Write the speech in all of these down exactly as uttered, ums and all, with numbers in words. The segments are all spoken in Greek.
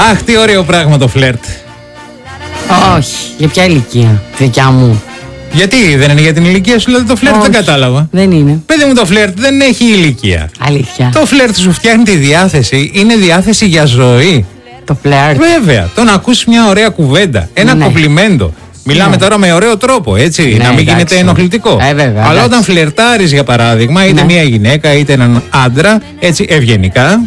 Αχ, τι ωραίο πράγμα το φλερτ. Όχι, για ποια ηλικία, τη δικιά μου. Γιατί δεν είναι για την ηλικία σου, δηλαδή το φλερτ? Όχι, δεν κατάλαβα. Δεν είναι. Παιδί μου, το φλερτ δεν έχει ηλικία. Αλήθεια. Το φλερτ σου φτιάχνει τη διάθεση, είναι διάθεση για ζωή. Το φλερτ. Βέβαια, το να ακούσει μια ωραία κουβέντα, ένα Ναι. κομπλιμέντο. Μιλάμε ναι. τώρα με ωραίο τρόπο, έτσι, Ναι, να μην εντάξει. γίνεται ενοχλητικό. Ε, βέβαια, Αλλά εντάξει. όταν φλερτάρεις, για παράδειγμα, είτε Ναι. μια γυναίκα είτε έναν άντρα, έτσι ευγενικά,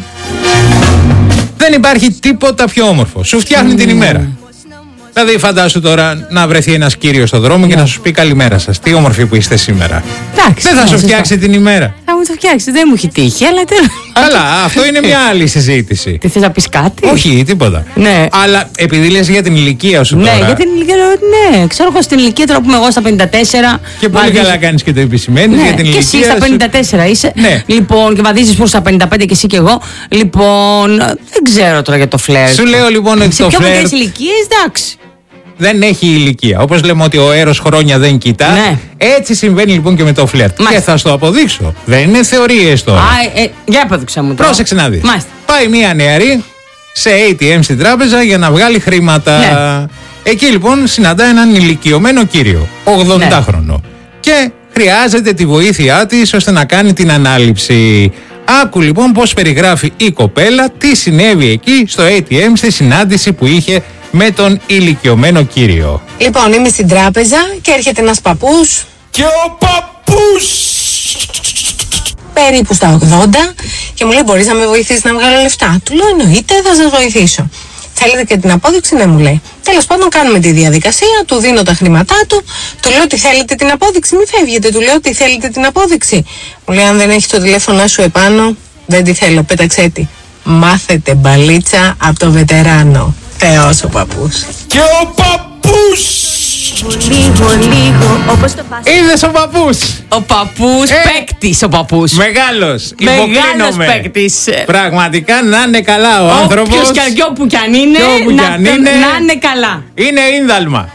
δεν υπάρχει τίποτα πιο όμορφο. Σου φτιάχνει mm. την ημέρα. Δηλαδή, φαντάσου τώρα να βρεθεί ένας κύριος στον δρόμο και Ναι. να σου πει καλημέρα σας. Τι όμορφοι που είστε σήμερα. Εντάξει, Δεν θα ναι, σου σωστά. φτιάξει την ημέρα. Θα μου το φτιάξει, δεν μου έχει τύχει, αλλά τέλος. Αλλά αυτό είναι μια άλλη συζήτηση. Τι θες να πεις κάτι? Όχι, τίποτα. Ναι. Αλλά επειδή λες για την ηλικία σου Ναι, τώρα. για την ηλικία, ναι, ξέρω εγώ στην ηλικία τώρα που είμαι εγώ στα πενήντα τέσσερα. Και πολύ βαδίζεις- καλά κάνεις και το επισημαίνεις Ναι, για την και ηλικία εσύ στα σου. πενήντα τέσσερα είσαι. Ναι. Λοιπόν, και βαδίζεις προς τα πενήντα πέντε και εσύ και εγώ. Λοιπόν, δεν ξέρω τώρα για το φλερτ. Σου λέω λοιπόν ότι Σε το πιο φλερτ μικρές ηλικίες, εντάξει. δεν έχει ηλικία. Όπως λέμε ότι ο έρος χρόνια δεν κοιτά. Ναι. Έτσι συμβαίνει λοιπόν και με το φλερτ. Μάλιστα. Και θα σου το αποδείξω. Δεν είναι θεωρίες τώρα. Α, ε, για απόδειξα μου τώρα. Πρόσεξε να δεις. Μάλιστα. Πάει μια νεαρή σε έι τι εμ στην τράπεζα για να βγάλει χρήματα. Ναι. Εκεί λοιπόν συναντά έναν ηλικιωμένο κύριο, ογδοντάχρονο. Και χρειάζεται τη βοήθειά της ώστε να κάνει την ανάληψη. Άκου λοιπόν πώς περιγράφει η κοπέλα τι συνέβη εκεί στο έι τι εμ στη συνάντηση που είχε με τον ηλικιωμένο κύριο. Λοιπόν, είμαι στην τράπεζα και έρχεται ένας παππούς Και ο παππούς! περίπου στα ογδόντα και μου λέει: μπορείς να με βοηθήσεις να βγάλω λεφτά? Του λέω: εννοείται, θα σας βοηθήσω. Θέλετε και την απόδειξη? Ναι, μου λέει. Τέλος πάντων, κάνουμε τη διαδικασία, του δίνω τα χρήματά του, του λέω: τι θέλετε την απόδειξη? Μη φεύγετε, του λέω: τι θέλετε την απόδειξη? Μου λέει: αν δεν έχει το τηλέφωνο σου επάνω, δεν τη θέλω, πέταξέ τη. Μάθετε μπαλίτσα από το βετεράνο. Θεός ο παππούς. Και ο παππούς! Λίγο, λίγο, όπως το πας. Είδες ο παππούς! Ο παππούς, Ε. παίκτης ο παππούς. Μεγάλος! Μεγάλος Υποκλίνομαι. παίκτης. Πραγματικά να είναι καλά ο άνθρωπος. Όποιος και αν- και όπου κι αν είναι, Και όπου κι να, αν τον- είναι. να είναι καλά. Είναι ίνδαλμα.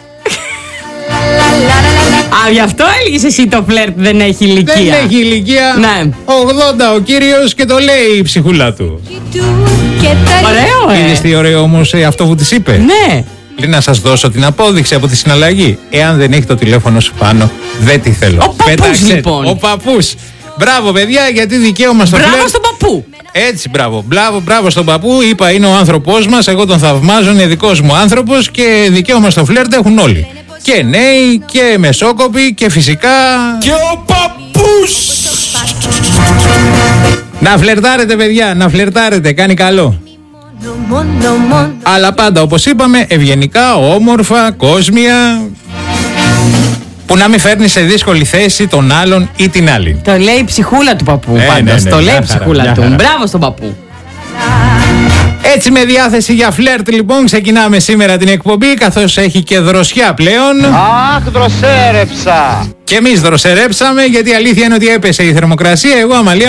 Α, γι' αυτό έλεγες εσύ το φλερτ δεν έχει ηλικία. Δεν έχει ηλικία. Ναι. ογδόντα ο κύριος και το λέει η ψυχούλα του. Ωραίο, ε. Είδες τι ωραίο όμως ε, αυτό που της είπε. Ναι. Λέει να σας δώσω την απόδειξη από τη συναλλαγή. Εάν δεν έχει το τηλέφωνο σου πάνω, δεν τη θέλω. Ο παππούς, Πέταξε. λοιπόν. Ο παππούς. Μπράβο παιδιά, γιατί δικαίωμα στο Μπράβο φλερτ. στον παππού. Έτσι, μπράβο. Μπράβο, μπράβο στον παππού. Είπα, είναι ο άνθρωπός μας. Εγώ τον θαυμάζω. Είναι δικός μου άνθρωπος και δικαίωμα στο φλερτ έχουν όλοι. Και νέοι και μεσόκοποι και φυσικά. Και ο παππούς! Να φλερτάρετε, παιδιά, να φλερτάρετε. Κάνει καλό. Αλλά πάντα, όπως είπαμε, ευγενικά, όμορφα, κόσμια. Που να μην φέρνει σε δύσκολη θέση τον άλλον ή την άλλη. Το λέει η ψυχούλα του παππού Ε, πάντως. ναι, ναι, το μια λέει η χαρά, ψυχούλα μια του. χαρά. Μπράβο στον παππού. Έτσι με διάθεση για φλερτ λοιπόν ξεκινάμε σήμερα την εκπομπή, καθώς έχει και δροσιά πλέον. Αχ, δροσέρεψα! Και εμείς δροσερέψαμε, γιατί η αλήθεια είναι ότι έπεσε η θερμοκρασία. Εγώ, Αμαλία